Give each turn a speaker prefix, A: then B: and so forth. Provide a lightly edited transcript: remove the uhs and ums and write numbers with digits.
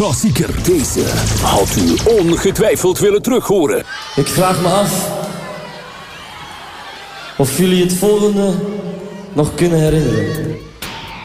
A: klassieker. Deze had u ongetwijfeld willen terughoren.
B: Ik vraag me af of jullie het volgende nog kunnen herinneren.